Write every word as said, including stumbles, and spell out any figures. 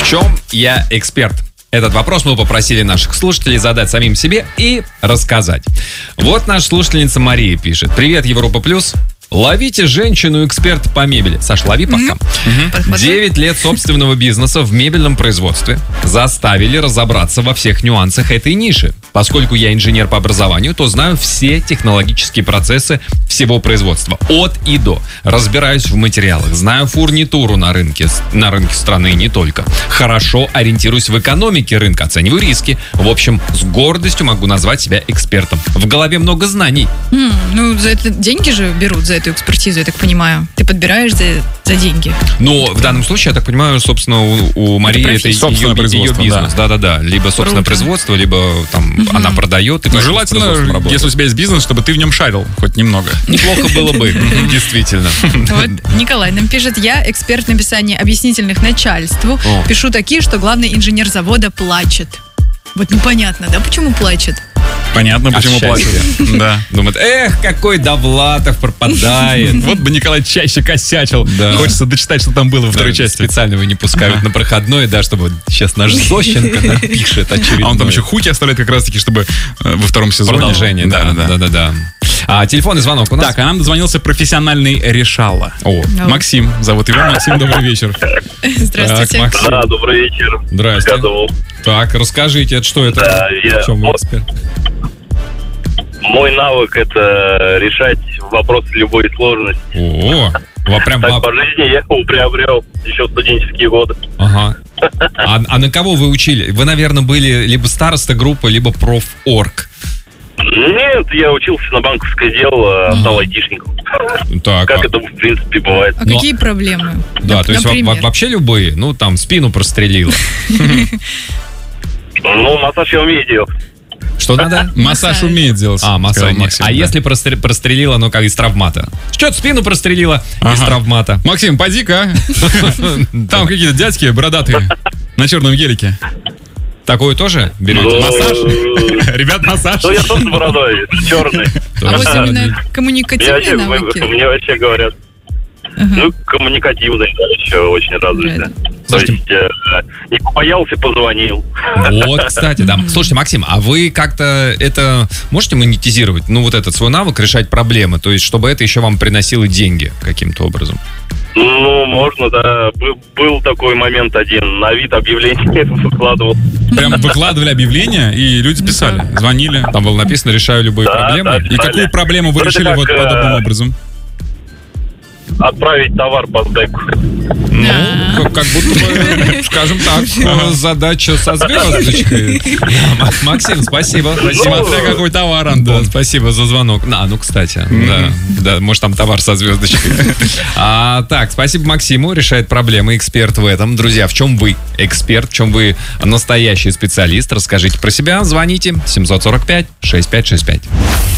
В чем я эксперт? Этот вопрос мы попросили наших слушателей задать самим себе и рассказать. Вот наша слушательница Мария пишет. Привет, Европа Плюс. Ловите женщину-эксперт по мебели. Саш, лови пока. Mm-hmm. девять лет собственного бизнеса в мебельном производстве заставили разобраться во всех нюансах этой ниши. Поскольку я инженер по образованию, то знаю все технологические процессы всего производства. От и до. Разбираюсь в материалах. Знаю фурнитуру на рынке, на рынке страны и не только. Хорошо ориентируюсь в экономике рынка. Оцениваю риски. В общем, с гордостью могу назвать себя экспертом. В голове много знаний. Mm, ну, за это деньги же берут, за эту экспертизу, я так понимаю. Ты подбираешь за, за деньги. Но в данном случае, я так понимаю, собственно, у, у Марии это, это ее, ее бизнес. Да-да-да. Либо собственное Круто. производство, либо там угу. она продает. И ну, желательно, если у тебя есть бизнес, чтобы ты в нем шарил хоть немного. Неплохо было бы, действительно. Вот Николай нам пишет, я эксперт в написании объяснительных начальству. О. Пишу такие, что главный инженер завода плачет. Вот непонятно, да, почему плачет? Понятно, почему плачет. Да. Думает, эх, какой Довлатов пропадает. Вот бы Николай чаще косячил. Да. Хочется дочитать, что там было во второй да, части. Специально его не пускают на проходной, да, чтобы сейчас наш Зощенко напишет очередной. А он там еще хуки оставляет как раз-таки, чтобы э, во втором сезоне. Продолжение, да, да, да, да, да. А телефонный звонок у нас? Так, а нам дозвонился профессиональный решала. О, Давай. Максим зовут его. Максим, добрый вечер. Здравствуйте. Так, Максим. Да, добрый вечер. Здрасте. Я зовут. Так, расскажите, это что это? Да, я- В чем вы эксперт? Мой навык — это решать вопросы любой сложности. О, во прям... Так по жизни я его приобрел еще в студенческие годы. Ага. А, а на кого вы учили? Вы, наверное, были либо староста группы, либо профорг. Нет, я учился на банковское дело, а стал айтишником. Так, Как а- это, в принципе, бывает. А Но- какие проблемы? да, то есть во- Например? во- вообще любые, ну там спину прострелило. Ну, массаж я умею делать. Что надо? Массаж умеет делать. А, массаж. сказал Максим, А да. если простр- прострелило, ну как из травмата? Что-то спину прострелило из Ага. травмата. Максим, поди-ка. Там какие-то дядьки бородатые на черном гелике. Такое тоже берете? Ну, Массаж? Ребят, массаж. Ну, я тоже с бородой, черный. А вот Тоже. именно Мне коммуникативные вообще, навыки. мне вообще говорят. Ну, коммуникативный, да, еще очень развитый. То Слушайте, есть, э, не побоялся, позвонил. Вот, кстати, да. Слушайте, Максим, а вы как-то это можете монетизировать? Ну, вот этот свой навык решать проблемы, то есть, чтобы это еще вам приносило деньги каким-то образом? Ну, можно, да. Был, был такой момент один. На вид объявление выкладывал. Прям выкладывали объявления, и люди писали, звонили. Там было написано «решаю любые Да, проблемы». да. И какую проблему вы Это решили как, вот э, подобным образом? Отправить товар по сдэку. Ну, как, как будто бы, скажем так, э, задача со звездочкой. Да, М- Максим, спасибо. Спасибо. Смотря какой товар, Да, Антон. спасибо за звонок. А, ну, кстати, да, да, может, там товар со звездочкой. А, так, спасибо Максиму, решает проблемы, эксперт в этом. Друзья, в чем вы эксперт, в чем вы настоящий специалист, расскажите про себя, звоните семь сорок пять шестьдесят пять шестьдесят пять.